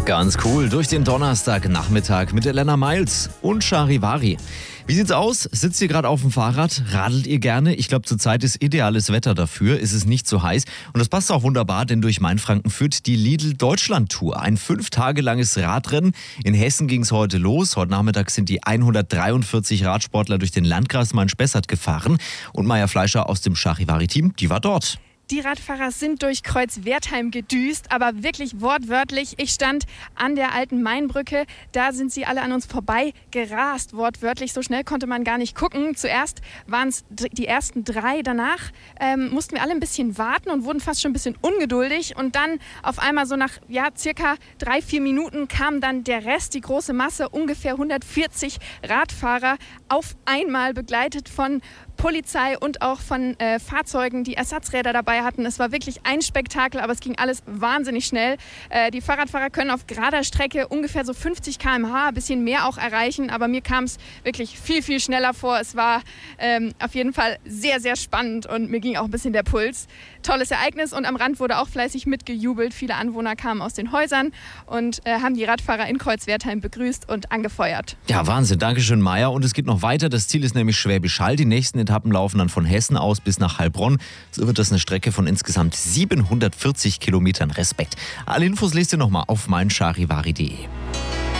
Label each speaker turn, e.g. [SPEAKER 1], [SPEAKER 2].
[SPEAKER 1] Ganz cool, durch den Donnerstagnachmittag mit Elena Miles und Charivari. Wie sieht's aus? Sitzt ihr gerade auf dem Fahrrad? Radelt ihr gerne? Ich glaube, zurzeit ist ideales Wetter dafür. Es ist nicht so heiß. Und das passt auch wunderbar, denn durch Mainfranken führt die Lidl Deutschland Tour. Ein 5 Tage langes Radrennen. In Hessen ging's heute los. Heute Nachmittag sind die 143 Radsportler durch den Landkreis Main-Spessart gefahren. Und Maja Fleischer aus dem Charivari-Team, die war dort.
[SPEAKER 2] Die Radfahrer sind durch Kreuz-Wertheim gedüst, aber wirklich wortwörtlich. Ich stand an der alten Mainbrücke, da sind sie alle an uns vorbei gerast, wortwörtlich. So schnell konnte man gar nicht gucken. Zuerst waren es die ersten 3, danach mussten wir alle ein bisschen warten und wurden fast schon ein bisschen ungeduldig. Und dann auf einmal so nach circa 3-4 Minuten kam dann der Rest, die große Masse, ungefähr 140 Radfahrer, auf einmal begleitet von Polizei und auch von Fahrzeugen, die Ersatzräder dabei hatten. Es war wirklich ein Spektakel, aber es ging alles wahnsinnig schnell. Die Fahrradfahrer können auf gerader Strecke ungefähr so 50 km/h, ein bisschen mehr auch erreichen, aber mir kam es wirklich viel, viel schneller vor. Es war auf jeden Fall sehr, sehr spannend und mir ging auch ein bisschen der Puls. Tolles Ereignis und am Rand wurde auch fleißig mitgejubelt. Viele Anwohner kamen aus den Häusern und haben die Radfahrer in Kreuz-Wertheim begrüßt und angefeuert.
[SPEAKER 1] Ja, Wahnsinn. Dankeschön, Maja. Und es geht noch weiter. Das Ziel ist nämlich Schwäbisch Hall. Die nächsten Etappen laufen dann von Hessen aus bis nach Heilbronn. So wird das eine Strecke von insgesamt 740 Kilometern. Respekt. Alle Infos lest ihr nochmal auf meincharivari.de.